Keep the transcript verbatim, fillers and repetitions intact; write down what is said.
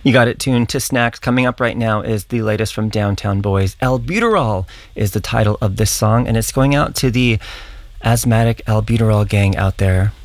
You got it tuned to Snacks. Coming up right now is the latest from Downtown Boys. Albuterol is the title of this song, and it's going out to the asthmatic albuterol gang out there.